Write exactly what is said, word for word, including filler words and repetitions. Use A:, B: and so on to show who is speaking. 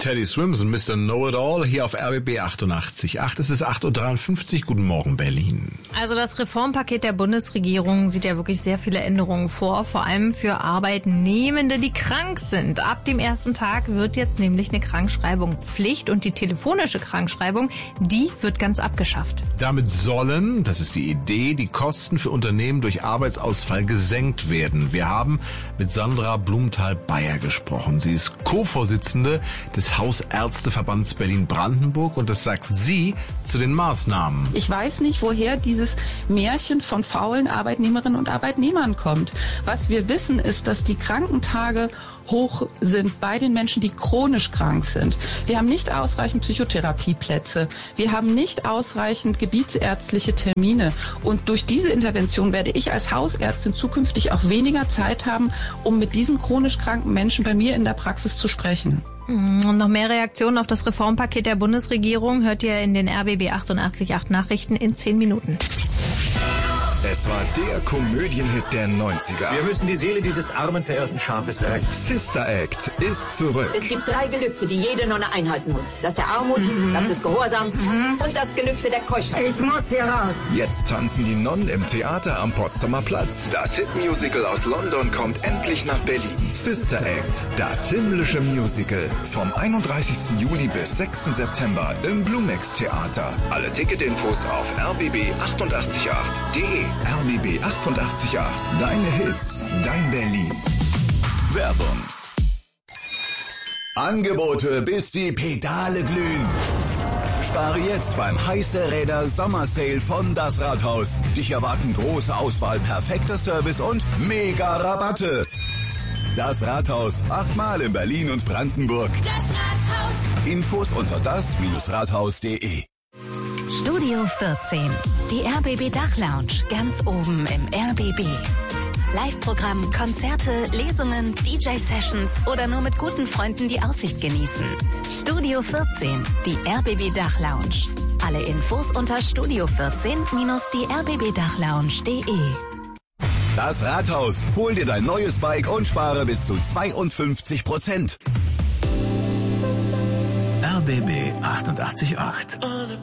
A: Teddy Swims und Mister Know-It-All hier auf R B B achtundachtzig Komma acht. Es ist acht Uhr dreiundfünfzig. Guten Morgen, Berlin.
B: Also das Reformpaket der Bundesregierung sieht ja wirklich sehr viele Änderungen vor, vor allem für Arbeitnehmende, die krank sind. Ab dem ersten Tag wird jetzt nämlich eine Krankschreibung Pflicht und die telefonische Krankschreibung, die wird ganz abgeschafft.
A: Damit sollen, das ist die Idee, die Kosten für Unternehmen durch Arbeitsausfall gesenkt werden. Wir haben mit Sandra Blumenthal-Beyer gesprochen. Sie ist Co-Vorsitzende des Hausärzteverbands Berlin-Brandenburg und das sagt sie zu den Maßnahmen.
C: Ich weiß nicht, woher dieses Märchen von faulen Arbeitnehmerinnen und Arbeitnehmern kommt. Was wir wissen, ist, dass die Krankentage hoch sind bei den Menschen, die chronisch krank sind. Wir haben nicht ausreichend Psychotherapieplätze. Wir haben nicht ausreichend gebietsärztliche Termine. Und durch diese Intervention werde ich als Hausärztin zukünftig auch weniger Zeit haben, um mit diesen chronisch kranken Menschen bei mir in der Praxis zu sprechen.
B: Und noch mehr Reaktionen auf das Reformpaket der Bundesregierung hört ihr in den R B B achtundachtzig Komma acht Nachrichten in zehn Minuten.
D: Es war der Komödienhit der neunziger.
E: Wir müssen die Seele dieses armen, verirrten Schafes retten.
D: Sister Act ist zurück.
F: Es gibt drei Gelübde, die jede Nonne einhalten muss. Das der Armut, mhm. das des Gehorsams mhm. und das Gelübde der Keuschheit.
G: Ich muss hier raus.
D: Jetzt tanzen die Nonnen im Theater am Potsdamer Platz. Das Hitmusical aus London kommt endlich nach Berlin. Sister Act, das himmlische Musical. Vom einunddreißigsten Juli bis sechsten September im Blumex Theater. Alle Ticketinfos auf r b b achtundachtzig Komma acht punkt de. R B B achtundachtzig Komma acht. Deine Hits, dein Berlin. Werbung. Angebote, bis die Pedale glühen. Spare jetzt beim Heiße Räder Sommer Sale von Das Rathaus. Dich erwarten große Auswahl, perfekter Service und mega Rabatte. Das Rathaus, achtmal in Berlin und Brandenburg.
H: Das Rathaus.
D: Infos unter das Rathaus punkt de.
I: Studio vierzehn, die R B B Dachlounge, ganz oben im R B B. Live-Programm, Konzerte, Lesungen, D J-Sessions oder nur mit guten Freunden die Aussicht genießen. Studio vierzehn, die R B B Dachlounge. Alle Infos unter studio vierzehn die r b b dachlounge punkt de.
D: Das Rathaus, hol dir dein neues Bike und spare bis zu zweiundfünfzig Prozent.
J: R B B achtundachtzig Komma acht.